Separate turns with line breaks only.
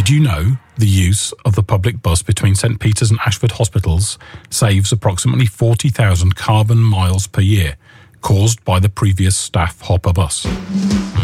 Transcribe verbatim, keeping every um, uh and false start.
Did you know the use of the public bus between St Peter's and Ashford hospitals saves approximately forty thousand carbon miles per year, caused by the previous staff hopper bus?